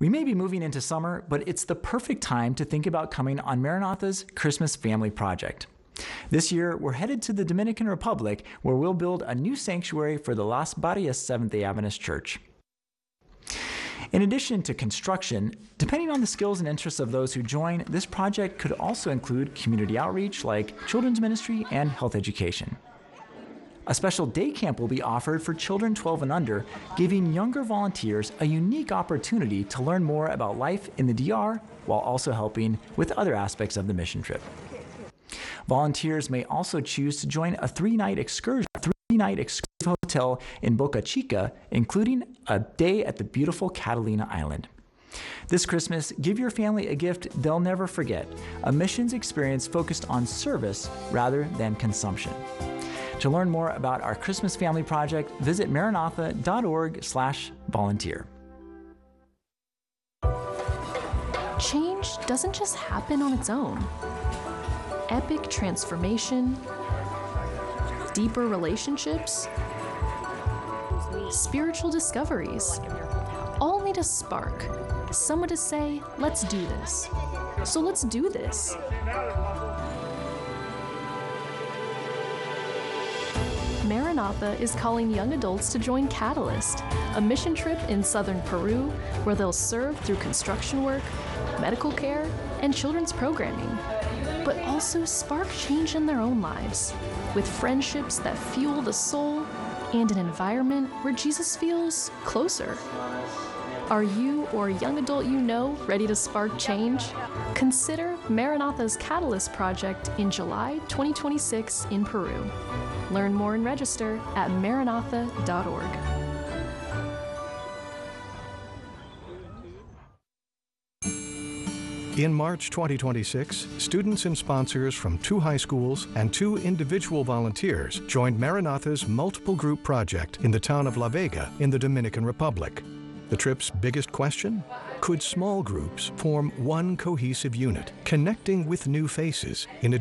We may be moving into summer, but it's the perfect time to think about coming on Maranatha's Christmas Family Project. This year, we're headed to the Dominican Republic, where we'll build a new sanctuary for the Las Barrias Seventh-day Adventist Church. In addition to construction, depending on the skills and interests of those who join, this project could also include community outreach like children's ministry and health education. A special day camp will be offered for children 12 and under, giving younger volunteers a unique opportunity to learn more about life in the DR while also helping with other aspects of the mission trip. Volunteers may also choose to join a three-night excursive hotel in Boca Chica, including a day at the beautiful Catalina Island. This Christmas, give your family a gift they'll never forget, a missions experience focused on service rather than consumption. To learn more about our Christmas Family Project, visit maranatha.org/volunteer. Change doesn't just happen on its own. Epic transformation, deeper relationships, spiritual discoveries, all need a spark, someone to say, let's do this. So let's do this. Maranatha is calling young adults to join Catalyst, a mission trip in southern Peru where they'll serve through construction work, medical care, and children's programming, but also spark change in their own lives with friendships that fuel the soul and an environment where Jesus feels closer. Are you or a young adult you know ready to spark change? Consider Maranatha's Catalyst Project in July 2026 in Peru. Learn more and register at maranatha.org. In March 2026, students and sponsors from 2 high schools and 2 individual volunteers joined Maranatha's multiple group project in the town of La Vega in the Dominican Republic. The trip's biggest question? Could small groups form one cohesive unit, connecting with new faces in a